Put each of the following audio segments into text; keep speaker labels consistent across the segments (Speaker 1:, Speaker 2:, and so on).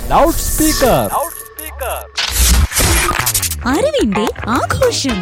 Speaker 1: Loud speaker.
Speaker 2: അറിവിന്റെ ആഘോഷം.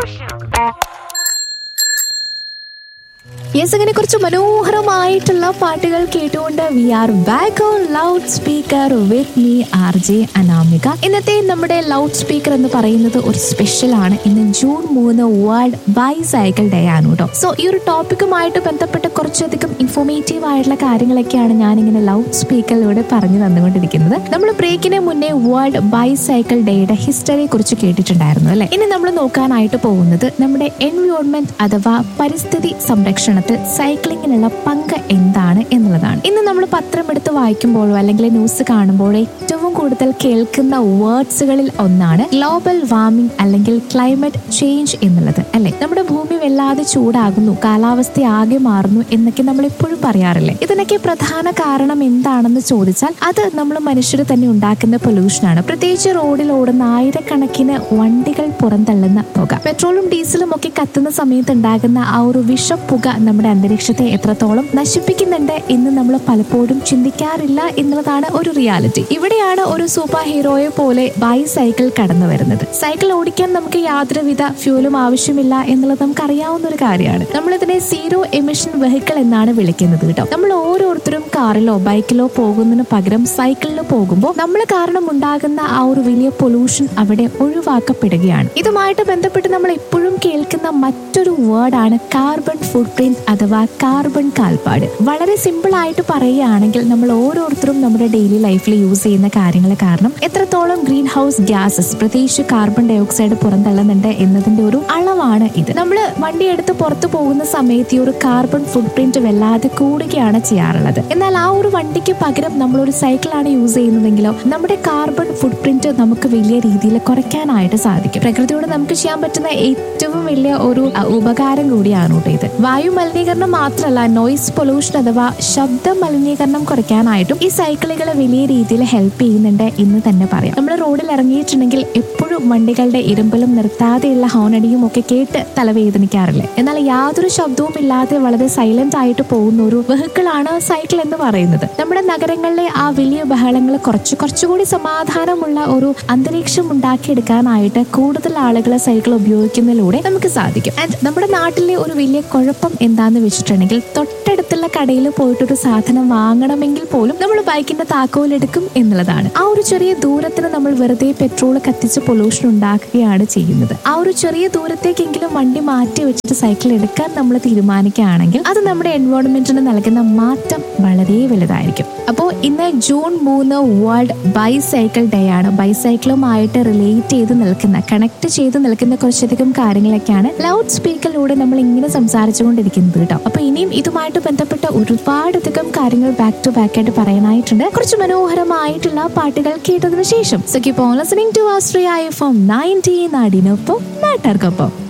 Speaker 3: Yes, അങ്ങനെ കുറച്ച് മനോഹരമായിട്ടുള്ള പാട്ടുകൾ കേട്ടുകൊണ്ട് V are back on loud speaker with me RJ Anamika. ഇന്നത്തെ നമ്മുടെ ലൗഡ് സ്പീക്കർ എന്ന് പറയുന്നത് ഒരു സ്പെഷ്യൽ ആണ്. ഇന്ന് ജൂൺ 3 വേൾഡ് ബൈസൈക്കിൾ ഡേ ആണ് കേട്ടോ. സോ ഈ ഒരു ടോപ്പിക്കുമായിട്ട് ബന്ധപ്പെട്ട് കുറച്ചധികം ഇൻഫോർമേറ്റീവ് ആയിട്ടുള്ള കാര്യങ്ങളൊക്കെയാണ് ഞാനിങ്ങനെ ലൗഡ് സ്പീക്കറിലൂടെ പറഞ്ഞു തന്നുകൊണ്ടിരിക്കുന്നത്. നമ്മൾ ബ്രേക്കിന് മുന്നേ വേൾഡ് ബൈസൈക്കിൾ ഡേയുടെ ഹിസ്റ്ററിയെ കുറിച്ച് കേട്ടിട്ടുണ്ടായിരുന്നു അല്ലെ. ഇനി നമ്മൾ നോക്കാനായിട്ട് പോകുന്നത് നമ്മുടെ എൻവയോൺമെന്റ് അഥവാ പരിസ്ഥിതി സംരക്ഷണത്തിൽ സൈക്ലിങ്ങിനുള്ള പങ്ക് എന്താണ് എന്നുള്ളതാണ്. ഇന്ന് നമ്മൾ പത്രം എടുത്ത് വായിക്കുമ്പോഴോ അല്ലെങ്കിൽ ന്യൂസ് കാണുമ്പോഴോ ഏറ്റവും കൂടുതൽ കേൾക്കുന്ന വേർഡ്സുകളിൽ ഒന്നാണ് ഗ്ലോബൽ വാർമിംഗ് അല്ലെങ്കിൽ ക്ലൈമറ്റ് ചേഞ്ച് എന്നുള്ളത് അല്ലെ. നമ്മുടെ ഭൂമി വല്ലാതെ ചൂടാകുന്നു, കാലാവസ്ഥ ആകെ മാറുന്നു എന്നൊക്കെ നമ്മൾ എപ്പോഴും പറയാറില്ലേ. ഇതിനൊക്കെ പ്രധാന കാരണം എന്താണെന്ന് ചോദിച്ചാൽ അത് നമ്മൾ മനുഷ്യർ തന്നെ ഉണ്ടാക്കുന്ന പൊല്യൂഷനാണ്. പ്രത്യേകിച്ച് റോഡിൽ ഓടുന്ന ആയിരക്കണക്കിന് വണ്ടികൾ പുറന്തള്ളുന്ന പുക, പെട്രോളും ഡീസലും ഒക്കെ കത്തുന്ന സമയത്ത് ഉണ്ടാകുന്ന ആ ഒരു വിഷപ്പുക നമ്മുടെ അന്തരീക്ഷത്തെ എത്രത്തോളം നശിപ്പിക്കുന്നുണ്ട് എന്ന് നമ്മൾ പലപ്പോഴും ചിന്തിക്കാറില്ല എന്നുള്ളതാണ് ഒരു റിയാലിറ്റി. ഇവിടെയാണ് ഒരു സൂപ്പർ ഹീറോയെ പോലെ ബൈസൈക്കിൾ കടന്നു വരുന്നത്. സൈക്കിൾ ഓടിക്കാൻ നമുക്ക് യാതൊരുവിധ ഫ്യൂലും ആവശ്യമില്ല എന്നുള്ളത് നമുക്ക് അറിയാവുന്ന ഒരു കാര്യമാണ്. നമ്മൾ ഇതിനെ സീറോ എമിഷൻ വെഹിക്കിൾ എന്നാണ് വിളിക്കുന്നത് കേട്ടോ. നമ്മൾ ഓരോരുത്തരും കാറിലോ ബൈക്കിലോ പോകുന്നതിന് പകരം സൈക്കിളിൽ പോകുമ്പോൾ നമ്മൾ കാരണം ഉണ്ടാകുന്ന ആ ഒരു വലിയ പൊല്യൂഷൻ അവിടെ ഒഴിവാക്കപ്പെടുകയാണ്. ഇതുമായിട്ട് ബന്ധപ്പെട്ട് നമ്മൾ എപ്പോഴും കേൾക്കുന്ന മറ്റൊരു വേർഡാണ് കാർബൺ ഫുട് പ്രിന്റ് അഥവാ കാർബൺ കാൽപ്പാട്. വളരെ സിമ്പിൾ ആയിട്ട് പറയുകയാണെങ്കിൽ നമ്മൾ ഓരോരുത്തരും നമ്മുടെ ഡെയിലി ലൈഫിൽ യൂസ് ചെയ്യുന്ന കാര്യങ്ങൾ കാരണം എത്രത്തോളം ഗ്രീൻ ഹൗസ് ഗ്യാസസ് പ്രത്യേകിച്ച് കാർബൺ ഡയോക്സൈഡ് പുറന്തള്ളുന്നുണ്ട് എന്നതിന്റെ ഒരു അളവാണ് ഇത്. നമ്മൾ വണ്ടി എടുത്ത് പുറത്തു പോകുന്ന സമയത്ത് ഈ ഒരു കാർബൺ ഫുട് പ്രിന്റ് വല്ലാതെ കൂടുകയാണ് ചെയ്യാറുള്ളത്. എന്നാൽ ആ ഒരു വണ്ടിക്ക് പകരം നമ്മൾ ഒരു സൈക്കിളാണ് യൂസ് ചെയ്യുന്നതെങ്കിലോ നമ്മുടെ കാർബൺ ഫുട് പ്രിന്റ് നമുക്ക് വലിയ രീതിയിൽ കുറയ്ക്കാനായിട്ട് സാധിക്കും. പ്രകൃതിയോട് നമുക്ക് ചെയ്യാൻ പറ്റുന്ന ഏറ്റവും വലിയ ഒരു ഉപകാരം കൂടിയാണ് കേട്ടോ ഇത്. വായു മലിനീകരണം മാത്രമല്ല, നോയിസ് പൊല്യൂഷൻ അഥവാ ശബ്ദ മലിനീകരണം കുറയ്ക്കാനായിട്ടും ഈ സൈക്കിളുകൾ വലിയ രീതിയിൽ ഹെൽപ്പ് ചെയ്യുന്നുണ്ട് എന്ന് തന്നെ പറയാം. നമ്മൾ റോഡിൽ ഇറങ്ങിയിട്ടുണ്ടെങ്കിൽ എപ്പോഴും വണ്ടികളുടെ ഇരുമ്പലും നിർത്താതെയുള്ള ഹോണടിയും ഒക്കെ കേട്ട് തലവേദനിക്കാറില്ലേ. എന്നാൽ യാതൊരു ശബ്ദവും ഇല്ലാതെ വളരെ സൈലന്റ് ആയിട്ട് പോകുന്ന ഒരു വെഹിക്കിളാണ് സൈക്കിൾ എന്ന് പറയുന്നത്. നമ്മുടെ നഗരങ്ങളിലെ ആ വലിയ ബഹളങ്ങൾ കുറച്ചുകൂടി സമാധാനമുള്ള ഒരു അന്തരീക്ഷം ഉണ്ടാക്കിയെടുക്കാനായിട്ട് കൂടുതൽ ആളുകൾ സൈക്കിൾ ഉപയോഗിക്കുന്നതിലൂടെ നമുക്ക് സാധിക്കും. ആൻഡ് നമ്മുടെ നാട്ടിലെ ഒരു വലിയ കുഴപ്പം എന്താന്ന് വെച്ചിട്ടുണ്ടെങ്കിൽ തൊട്ടടുത്തുള്ള കടയിൽ പോയിട്ടൊരു സാധനം വാങ്ങണമെങ്കിൽ പോലും നമ്മൾ ബൈക്കിന്റെ താക്കോലെടുക്കും എന്നുള്ളതാണ്. ആ ഒരു ചെറിയ ദൂരത്തിന് നമ്മൾ വെറുതെ പെട്രോൾ കത്തിച്ച് പൊല്യൂഷൻ ഉണ്ടാക്കുകയാണ് ചെയ്യുന്നത്. ആ ഒരു ചെറിയ ദൂരത്തേക്കെങ്കിലും വണ്ടി മാറ്റി വെച്ചിട്ട് സൈക്കിൾ എടുക്കാൻ നമ്മൾ തീരുമാനിക്കുകയാണെങ്കിൽ അത് നമ്മുടെ എൻവയോൺമെന്റിന് നൽകുന്ന മാറ്റം വളരെ വലുതായിരിക്കും. അപ്പോൾ ഇന്ന് ജൂൺ 3 വേൾഡ് ബൈസൈക്കിൾ ഡേ ആണ്. ബൈസൈക്കിളുമായിട്ട് റിലേറ്റ് ചെയ്ത് നിൽക്കുന്ന കണക്ട് ചെയ്ത് നിൽക്കുന്ന കുറച്ചധികം കാര്യങ്ങളൊക്കെയാണ് ലൗഡ് സ്പീക്കറിലൂടെ നമ്മൾ ഇങ്ങനെ സംസാരിച്ചുകൊണ്ടിരിക്കുന്നത് കേട്ടോ. അപ്പൊ ഇനിയും ഇതുമായിട്ട് ബന്ധപ്പെട്ട ഒരുപാടധികം കാര്യങ്ങൾ ബാക്ക് ടു ബാക്ക് ആയിട്ട് പറയാനായിട്ടുണ്ട്. കുറച്ച് മനോഹരമായിട്ടുള്ള പാട്ടുകൾ കേട്ടതിനു ശേഷം so keep on listening to Austria FM 90 നാടിനൊപ്പം നാട്ടാർക്കൊപ്പം.